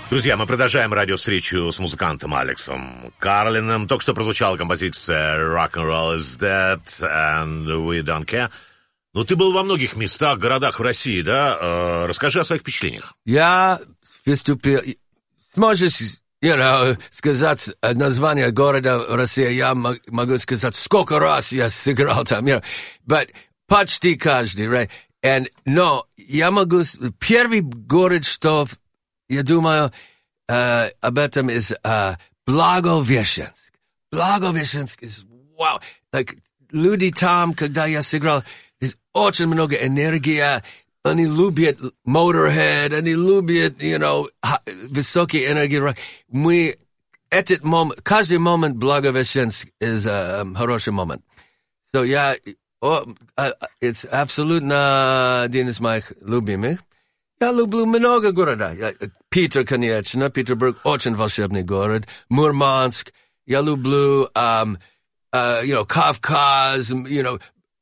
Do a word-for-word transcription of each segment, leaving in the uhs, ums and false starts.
Друзья, мы продолжаем радиовстречу с музыкантом Алексом Карлиным. Только что прозвучала композиция «Rock and Roll is Dead» and «We Don't Care». Ну, ты был во многих местах, городах в России, да? Э, расскажи о своих впечатлениях. Я выступил... Сможешь, you know, сказать название города в России? Я могу сказать, сколько раз я сыграл там, you know, but почти каждый, right? And, но я могу... Первый город, что... Я думаю uh, об этом из uh, Благовещенск. Благовещенск is wow. Like, люди там, когда я сыграл, есть очень много энергии. Они любят Motorhead, они любят, you know, высокие энергии. Мы этот момент, каждый момент Благовещенск is a um, хороший момент. So я, oh, uh, it's абсолютно один из моих любимых. Я люблю много города. Питер, конечно, Петербург очень волшебный город. Мурманск. Я люблю, um, uh, you know, Кавказ, you know,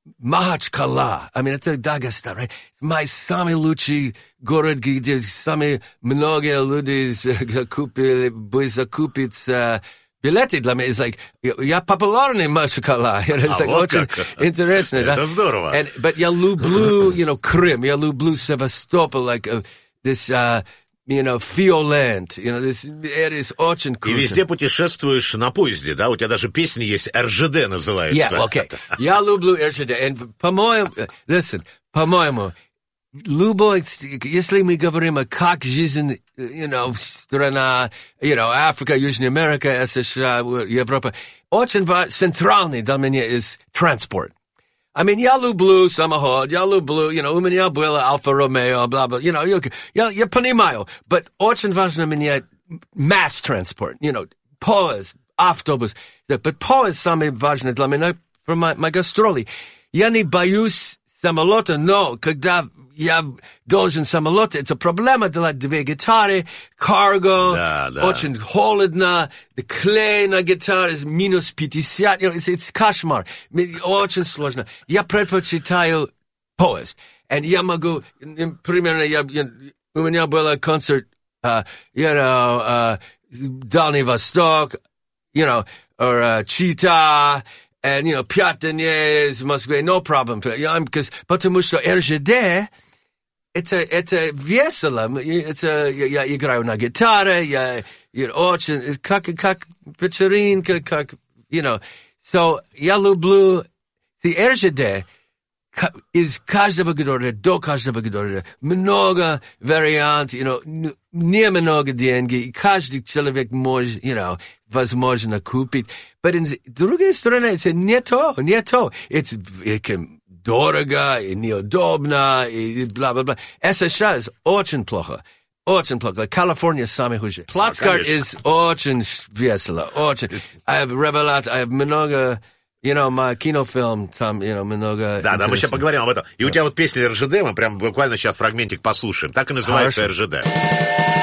Махачкала. I mean, это Дагестан, right? Мой самый лучший город, где самые многие люди купили, бы закупить uh, билеты для меня. It's like, я популярный Махачкала. It's like, а вот очень как. интересно. Это да? здорово. And, but я люблю, you know, Крым. Я люблю Севастополь, like uh, this, uh, you know, Фиолент. You know, this area is очень круто. И везде путешествуешь на поезде, да? У тебя даже песни есть, эр жэ дэ называется. Yeah, okay. Я люблю эр жэ дэ. And, по-моему, listen, по-моему, любой, если мы говорим о как жизнь, you know, страна, you know, Африка, Южная Америка, США, Европа, очень центральный для меня is transport. I mean, я люблю самоход, я люблю, you know, у меня было Альфа-Ромео, бла-бла, you know, я, я понимаю, but очень важно мне mass transport, you know, поезд, автобус, but поезд самый важный для меня, for my, my гастроли. Я не боюсь самолета, но когда я должен самолет, это проблема для две гитары, карго, да, да. очень холодно, клей на гитаре минус пятьдесят, you know, it's, it's кошмар, очень сложно. Я предпочитаю поезд, и я могу, примерно, я, я, у меня был концерт, uh, you know, uh, Дальний Восток, you know, or uh, Чита, and, you know, пять дней в Москве, no problem, because, потому что эр жэ дэ, Это, это весело. Это, я, я играю на гитаре, я, я очень, как, как вечеринка, как, you know. So, я люблю, the эр жэ дэ из каждого города до каждого города много вариантов, you know, немного денег, и каждый человек может, you know, возможно купить. Но с другой стороны, это не то, не то. Это, это дорого, и неудобно, и бла-бла-бла. США очень плохо. Очень плохо. Калифорния самый хуже. Плацкарт is очень весело. Очень. I have ревелат, I have много, you know, мой кинофильм, там, you know, много... Да, да, мы сейчас поговорим об этом. И у тебя вот песня эр жэ дэ, мы прям буквально сейчас фрагментик послушаем. Так и называется эр жэ дэ.